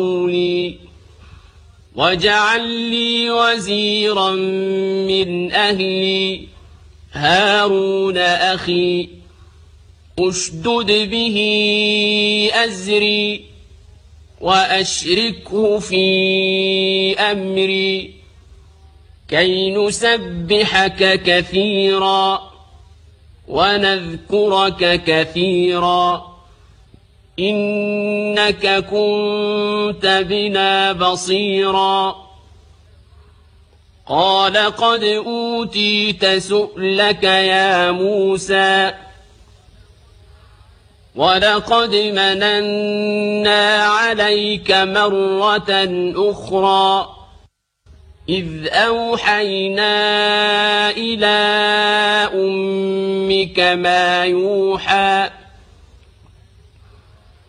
لي واجعل لي وزيرا من أهلي هارون أخي اشدد به أزري وأشركه في أمري كي نسبحك كثيرا ونذكرك كثيرا إنك كنت بنا بصيرا قال قد أوتيت سؤلك يا موسى ولقد مننا عليك مرة أخرى إذ أوحينا إلى أمك ما يوحى